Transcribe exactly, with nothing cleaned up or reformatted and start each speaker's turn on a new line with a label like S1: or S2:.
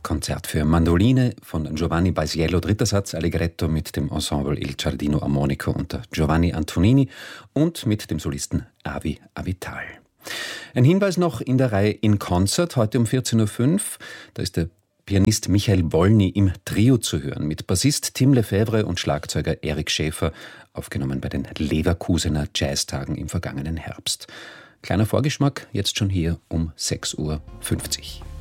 S1: Konzert für Mandoline von Giovanni Baisiello, dritter Satz, Allegretto mit dem Ensemble Il Giardino Armonico unter Giovanni Antonini und mit dem Solisten Avi Avital. Ein Hinweis noch in der Reihe In Concert, heute um vierzehn Uhr fünf. Da ist der Pianist Michael Wolny im Trio zu hören, mit Bassist Tim Lefebvre und Schlagzeuger Erik Schäfer, aufgenommen bei den Leverkusener Jazztagen im vergangenen Herbst. Kleiner Vorgeschmack, jetzt schon hier um sechs Uhr fünfzig.